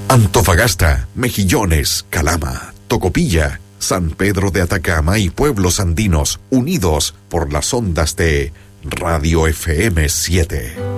Antofagasta, Mejillones, Calama, Tocopilla, San Pedro de Atacama y pueblos andinos unidos por las ondas de Radio FM 7.